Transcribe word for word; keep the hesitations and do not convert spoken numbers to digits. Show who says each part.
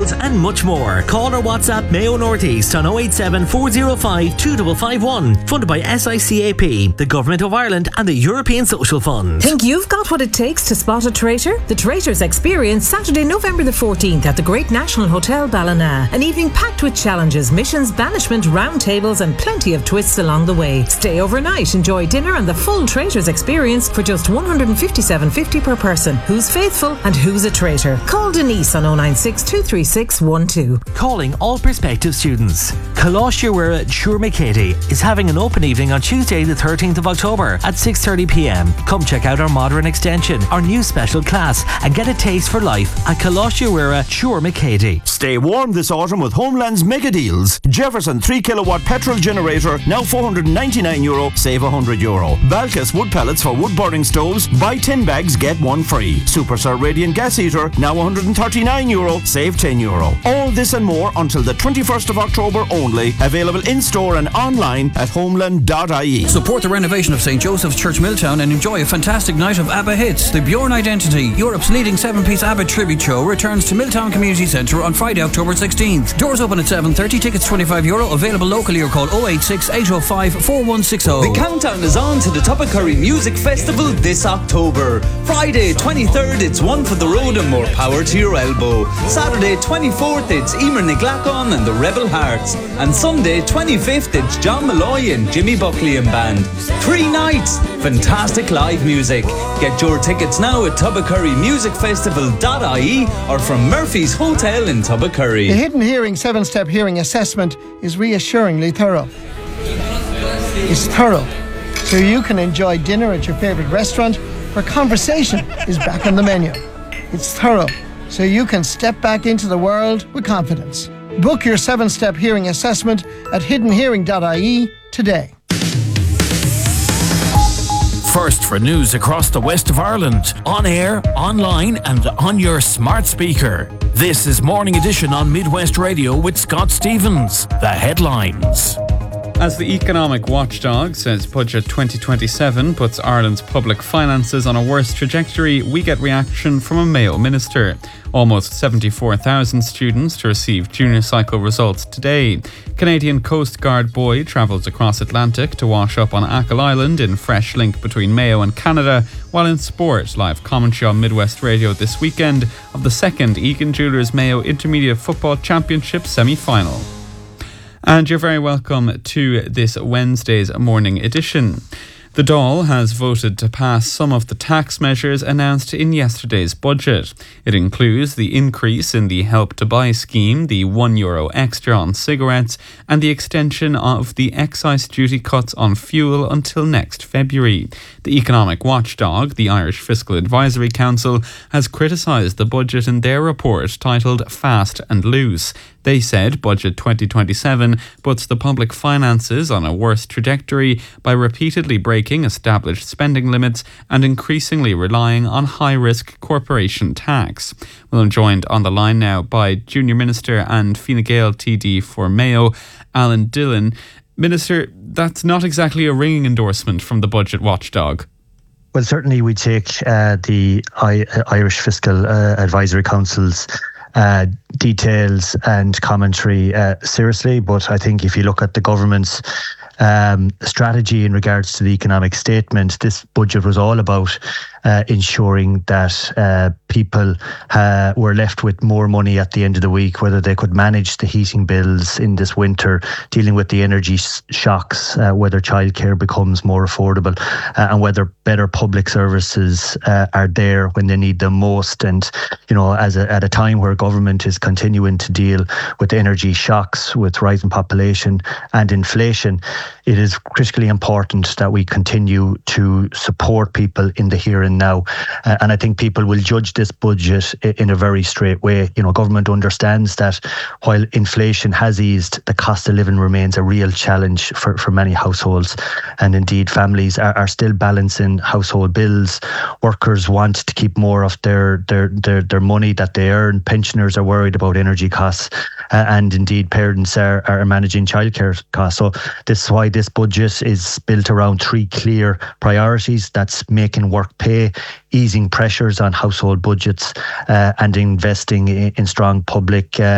Speaker 1: deals and much more. Call or WhatsApp Mayo Northeast on oh eight seven, four oh five, two five five one. Funded by S I C A P, the Government of Ireland and the European Social Fund.
Speaker 2: Think you've got what it takes to spot a traitor? The Traitors Experience, Saturday, November the fourteenth at the Great National Hotel Ballina. An evening packed with challenges, missions, banishment, round tables and plenty of twists along the way. Stay overnight, enjoy dinner and the full Traitors Experience for just one hundred fifty-seven fifty per person. Who's faithful and who's a traitor? Call Denise on oh nine six, two three six, one two.
Speaker 1: Calling all prospective students. Coláiste Uire Tuairmacéti is having an open evening on Tuesday the thirteenth of October at six thirty p m. Come check out our modern extension, our new special class and get a taste for life at Coláiste Uire Tuairmacéti.
Speaker 3: Stay warm this autumn with Homeland's mega deals. Jefferson three kilowatt petrol generator now four hundred ninety-nine euro, save one hundred euro. Balkas wood pellets for wood burning stoves, buy ten bags get one free. Superstar radiant gas heater now one hundred thirty-nine euro, save ten euro. All this and more until the twenty-first of October only. Available in store and online at homeland dot I E.
Speaker 4: Support the renovation of Saint Joseph's Church Milltown and enjoy a fantastic night of ABBA hits. The Bjorn Identity, Europe's leading seven-piece ABBA tribute show, returns to Milltown Community Centre on Friday, October sixteenth. Doors open at seven thirty, tickets twenty-five euro, available locally or call oh eight six, eight oh five, four one six oh.
Speaker 5: The countdown is on to the Toppacurry Music Festival this October. Friday twenty-third, it's One for the Road and More Power to Your Elbow. Saturday twenty-fourth, it's Emer Niglacon and the Rebel Hearts. And Sunday twenty-fifth, it's John Malloy and Jimmy Buckley and Band. Three nights, fantastic live music. Get your tickets now at toppacurry music festival dot I E or from Murphy's Hotel in Toppacurry.
Speaker 6: The Hidden Hearing seven-step hearing assessment is reassuringly thorough. It's thorough, so you can enjoy dinner at your favourite restaurant where conversation is back on the menu. It's thorough, so you can step back into the world with confidence. Book your seven-step hearing assessment at hidden hearing dot I E today.
Speaker 7: First for news across the west of Ireland, on air, online and on your smart speaker. This is Morning Edition on Midwest Radio with Scott Stevens. The headlines.
Speaker 8: As the economic watchdog says Budget twenty twenty-seven puts Ireland's public finances on a worse trajectory, we get reaction from a Mayo minister. Almost seventy-four thousand students to receive junior cycle results today. Canadian Coast Guard buoy travels across Atlantic to wash up on Achill Island in fresh link between Mayo and Canada. While in sport, live commentary on Midwest Radio this weekend of the second Egan Jewellers Mayo Intermediate Football Championship semi-final. And you're very welcome to this Wednesday's morning edition. The Dáil has voted to pass some of the tax measures announced in yesterday's budget. It includes the increase in the Help to Buy scheme, the one euro extra on cigarettes, and the extension of the excise duty cuts on fuel until next February. The economic watchdog, the Irish Fiscal Advisory Council, has criticised the budget in their report titled Fast and Loose. They said Budget twenty twenty-seven puts the public finances on a worse trajectory by repeatedly breaking established spending limits and increasingly relying on high-risk corporation tax. Well, I'm joined on the line now by Junior Minister and Fine Gael T D for Mayo, Alan Dillon. Minister, that's not exactly a ringing endorsement from the budget watchdog.
Speaker 9: Well, certainly we take uh, the I- Irish Fiscal uh, Advisory Council's Uh, details and commentary uh, seriously, but I think if you look at the government's um, strategy in regards to the economic statement, this budget was all about uh, ensuring that uh, people uh, were left with more money at the end of the week, whether they could manage the heating bills in this winter, dealing with the energy sh- shocks, uh, whether childcare becomes more affordable, uh, and whether better public services uh, are there when they need them most. And, you know, as a, at a time where government is continuing to deal with energy shocks, with rising population and inflation, it is critically important that we continue to support people in the here and now. Uh, and I think people will judge this budget in a very straight way. You know, government understands that while inflation has eased, the cost of living remains a real challenge for, for many households. And indeed, families are, are still balancing household bills. Workers want to keep more of their, their, their, their money that they earn. Pensioners are worried about energy costs. Uh, and indeed, parents are, are managing childcare costs. So this is why this budget is built around three clear priorities. That's making work pay, easing pressures on household budgets, uh, and investing in, in strong public uh,